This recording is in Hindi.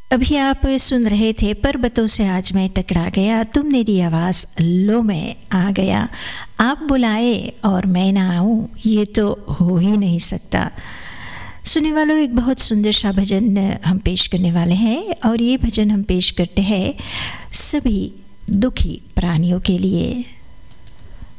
अभी आप सुन रहे थे पर्वतों से आज मैं टकरा गया, तुमने दी आवाज़ लो मैं आ गया। आप बुलाए और मैं ना आऊँ, ये तो हो ही नहीं सकता। सुनने वालों, एक बहुत सुंदर सा भजन हम पेश करने वाले हैं और ये भजन हम पेश करते हैं सभी दुखी प्राणियों के लिए।